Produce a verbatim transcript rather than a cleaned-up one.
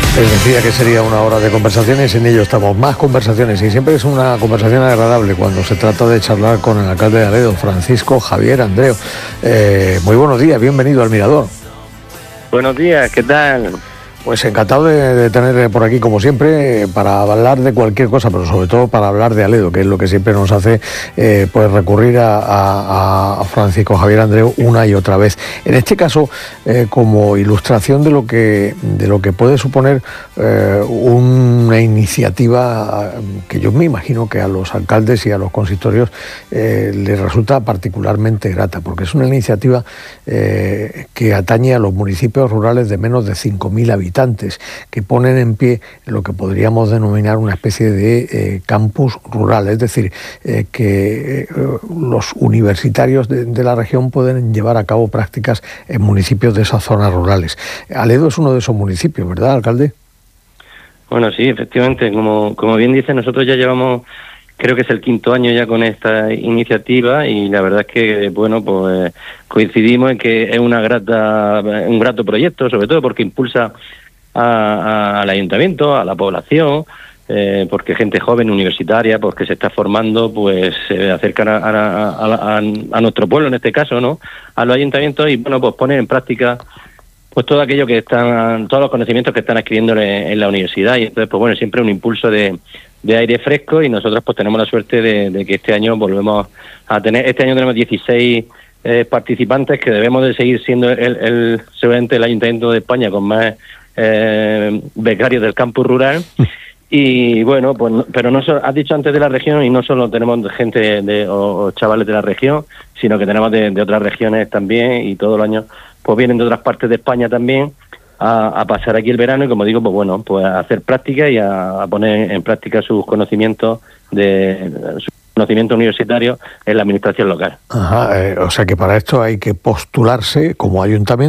Les decía que sería una hora de conversaciones, en ello estamos, más conversaciones, y siempre es una conversación agradable cuando se trata de charlar con el alcalde de Aledo, Francisco Javier Andreu. Eh, muy buenos días, bienvenido al Mirador. Buenos días, ¿qué tal? Pues encantado de, de tener por aquí, como siempre, para hablar de cualquier cosa, pero sobre todo para hablar de Aledo, que es lo que siempre nos hace eh, pues recurrir a, a, a Francisco Javier Andreu una y otra vez. En este caso, eh, como ilustración de lo que de lo que puede suponer eh, una iniciativa que yo me imagino que a los alcaldes y a los consistorios eh, les resulta particularmente grata, porque es una iniciativa eh, que atañe a los municipios rurales de menos de cinco mil habitantes. Que ponen en pie lo que podríamos denominar una especie de eh, campus rural, es decir, eh, que eh, los universitarios de, de la región pueden llevar a cabo prácticas en municipios de esas zonas rurales. Aledo es uno de esos municipios, ¿verdad, alcalde? Bueno, sí, efectivamente, como, como bien dice, nosotros ya llevamos, creo que es el quinto año ya con esta iniciativa, y la verdad es que, bueno, pues coincidimos en que es una grata, un grato proyecto, sobre todo porque impulsa a, a, al ayuntamiento, a la población, eh, porque gente joven, universitaria, pues que se está formando, pues se acercan a, a, a, a, a nuestro pueblo, en este caso, ¿no?, a los ayuntamientos, y bueno, pues poner en práctica pues todo aquello que están, todos los conocimientos que están adquiriendo en, en la universidad. Y entonces, pues bueno, siempre un impulso de, de aire fresco, y nosotros pues tenemos la suerte de, de que este año volvemos a tener, este año tenemos dieciséis eh, participantes, que debemos de seguir siendo el, el seguramente el ayuntamiento de España con más eh, becarios del campus rural. Y bueno, pues pero no solo, has dicho antes de la región, y no solo tenemos gente de, o, o chavales de la región, sino que tenemos de, de otras regiones también, y todos los años pues vienen de otras partes de España también a, a pasar aquí el verano, y como digo, pues bueno, pues a hacer práctica y a, a poner en práctica sus conocimientos de sus conocimientos universitarios en la administración local. Ajá, eh, o sea que para esto hay que postularse como ayuntamiento